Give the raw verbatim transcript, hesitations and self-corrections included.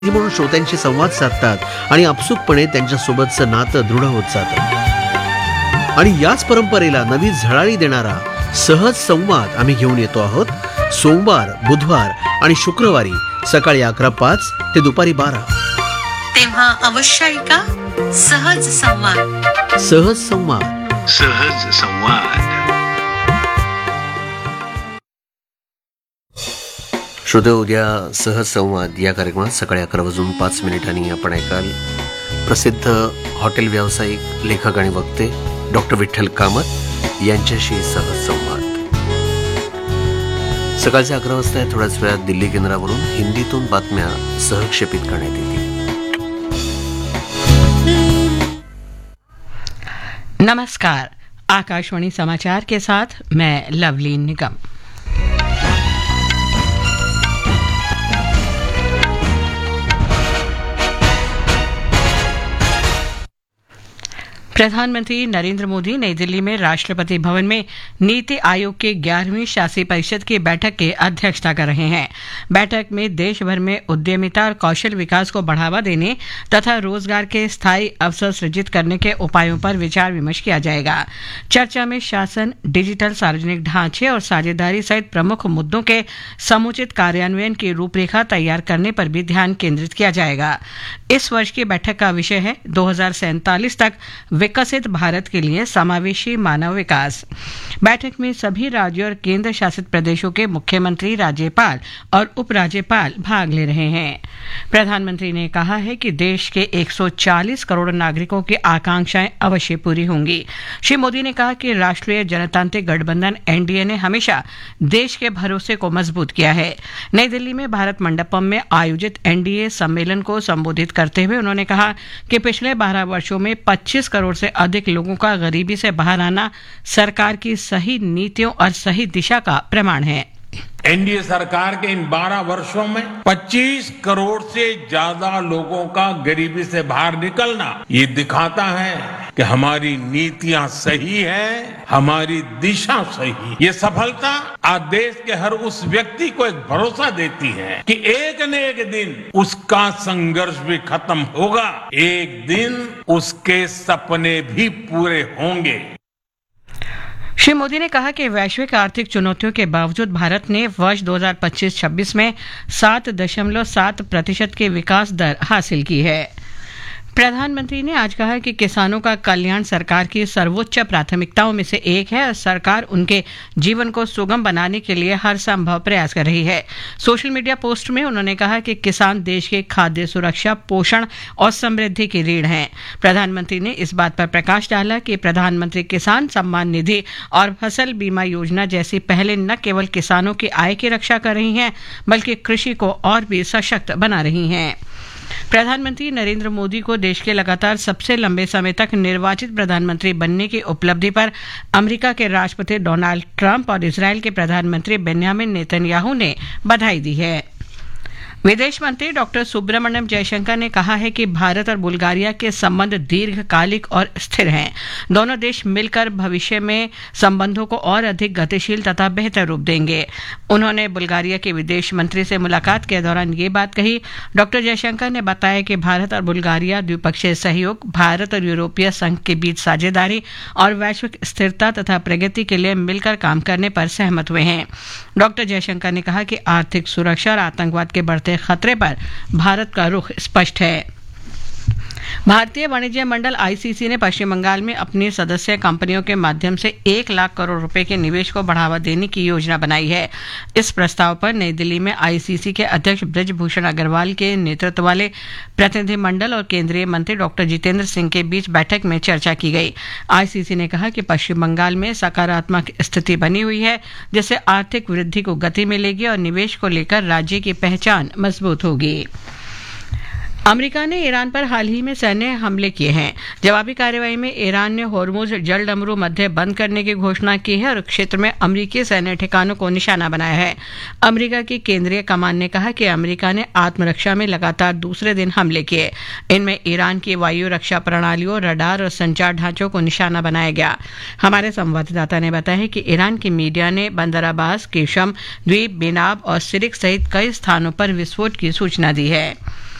म्हणून श्रोत्यांशी संवाद साधतात आणि आपसुकपणे त्यांच्यासोबतचं नातं दृढ होत जातं. आणि याच परंपरेला नवी झळाळी देणारा सहज संवाद आम्ही घेऊन येतो आहोत. सोमवार, बुधवार आणि शुक्रवारी सकाळी अकरा पाच ते दुपारी बारा. तेव्हा अवश्य ऐका सहज संवाद. सहज संवाद. सहज संवाद. श्रोते, उद्या सहज संवाद या कार्यक्रमात सकाळी अकरा वाजून पाच मिनिटांनी आपण ऐकाल प्रसिद्ध हॉटेल व्यावसायिक, लेखक आणि वक्ते डॉक्टर विठ्ठल कामत यांच्याशी सहज संवाद. सकाळच्या अकरा वाजता थोड्याच वेळात दिल्ली केंद्रावरून हिंदीतून बातम्या सहक्षेपित करण्यात येतील. नमस्कार, आकाशवाणी समाचार के साथ मैं लवली निगम. प्रधानमंत्री नरेंद्र मोदी नई दिल्ली में राष्ट्रपति भवन में नीति आयोग के ग्यारहवीं शासी परिषद की बैठक की अध्यक्षता कर रहे हैं. बैठक में देश भर में उद्यमिता और कौशल विकास को बढ़ावा देने तथा रोजगार के स्थायी अवसर सृजित करने के उपायों पर विचार विमर्श किया जाएगा. चर्चा में शासन, डिजिटल सार्वजनिक ढांचे और साझेदारी सहित प्रमुख मुद्दों के समुचित कार्यान्वयन की रूपरेखा तैयार करने पर भी ध्यान केंद्रित किया जाएगा. इस वर्ष की बैठक का विषय है दो हजार सैंतालीस तक विकसित भारत के लिए समावेशी मानव विकास. बैठक में सभी राज्यों और केंद्र शासित प्रदेशों के मुख्यमंत्री, राज्यपाल और उपराज्यपाल भाग ले रहे हैं. प्रधानमंत्री ने कहा है कि देश के एक सौ चालीस करोड़ नागरिकों की आकांक्षाएं अवश्य पूरी होंगी. श्री मोदी ने कहा कि राष्ट्रीय जनतांत्रिक गठबंधन एनडीए ने हमेशा देश के भरोसे को मजबूत किया है. नई दिल्ली में भारत मंडपम में आयोजित एनडीए सम्मेलन को संबोधित करते हुए उन्होंने कहा कि पिछले बारह वर्षों में पच्चीस करोड़ से अधिक लोगों का गरीबी से बाहर आना सरकार की सही नीतियों और सही दिशा का प्रमाण है. एनडीए सरकार के इन बारह वर्षों में पच्चीस करोड़ से ज्यादा लोगों का गरीबी से बाहर निकलना ये दिखाता है कि हमारी नीतियां सही है, हमारी दिशा सही. ये सफलता आज देश के हर उस व्यक्ति को एक भरोसा देती है कि एक न एक दिन उसका संघर्ष भी खत्म होगा, एक दिन उसके सपने भी पूरे होंगे. श्री मोदी ने कहा कि वैश्विक आर्थिक चुनौतियों के बावजूद भारत ने वर्ष दो हजार पच्चीस छब्बीस में सात दशमलव सात प्रतिशत की विकास दर हासिल की है. प्रधानमंत्री ने आज कहा कि किसानों का कल्याण सरकार की सर्वोच्च प्राथमिकताओं में से एक है और सरकार उनके जीवन को सुगम बनाने के लिए हर संभव प्रयास कर रही है. सोशल मीडिया पोस्ट में उन्होंने कहा कि किसान देश के खाद्य सुरक्षा, पोषण और समृद्धि की रीढ़ हैं. प्रधानमंत्री ने इस बात पर प्रकाश डाला कि प्रधानमंत्री किसान सम्मान निधि और फसल बीमा योजना जैसी पहले न केवल किसानों की आय की रक्षा कर रही हैं बल्कि कृषि को और भी सशक्त बना रही हैं. प्रधानमंत्री नरेंद्र मोदी को देश के लगातार सबसे लंबे समय तक निर्वाचित प्रधानमंत्री बनने की उपलब्धि पर अमेरिका के राष्ट्रपति डोनाल्ड ट्रंप और इजरायल के प्रधानमंत्री बेन्यामिन नेतन्याहू ने बधाई दी है. विदेश मंत्री डॉक्टर सुब्रमण्यम जयशंकर ने कहा है कि भारत और बुल्गारिया के संबंध दीर्घकालिक और स्थिर हैं. दोनों देश मिलकर भविष्य में संबंधों को और अधिक गतिशील तथा बेहतर रूप देंगे. उन्होंने बुल्गारिया के विदेश मंत्री से मुलाकात के दौरान ये बात कही. डॉक्टर जयशंकर ने बताया कि भारत और बुल्गारिया द्विपक्षीय सहयोग, भारत और यूरोपीय संघ के बीच साझेदारी और वैश्विक स्थिरता तथा प्रगति के लिए मिलकर काम करने पर सहमत हुए हैं. डॉक्टर जयशंकर ने कहा कि आर्थिक सुरक्षा और आतंकवाद के बढ़ते खतरे पर भारत का रुख स्पष्ट है. भारतीय वाणिज्य मंडल आईसीसी ने पश्चिम बंगाल में अपनी सदस्य कंपनियों के माध्यम से एक लाख करोड़ रुपए के निवेश को बढ़ावा देने की योजना बनाई है. इस प्रस्ताव पर नई दिल्ली में आईसीसी के अध्यक्ष ब्रजभूषण अग्रवाल के नेतृत्व वाले प्रतिनिधिमंडल और केंद्रीय मंत्री डॉक्टर जितेंद्र सिंह के बीच बैठक में चर्चा की गई. आईसीसी ने कहा कि पश्चिम बंगाल में सकारात्मक स्थिति बनी हुई है जिससे आर्थिक वृद्धि को गति मिलेगी और निवेश को लेकर राज्य की पहचान मजबूत होगी. अमेरिका ने ईरान पर हाल ही में सैन्य हमले किए हैं. जवाबी कार्रवाई में ईरान ने होर्मुज जलडमरू मध्य बंद करने की घोषणा की है और क्षेत्र में अमेरिकी सैन्य ठिकानों को निशाना बनाया है. अमेरिका की केंद्रीय कमान ने कहा कि अमेरिका ने आत्मरक्षा में लगातार दूसरे दिन हमले किए. इनमें ईरान की वायु रक्षा प्रणालियों, रडार और संचार ढांचों को निशाना बनाया गया. हमारे संवाददाता ने बताया कि ईरान की मीडिया ने बंदर अब्बास, केशम द्वीप, बेनाब और सिरिक सहित कई स्थानों पर विस्फोट की सूचना दी है.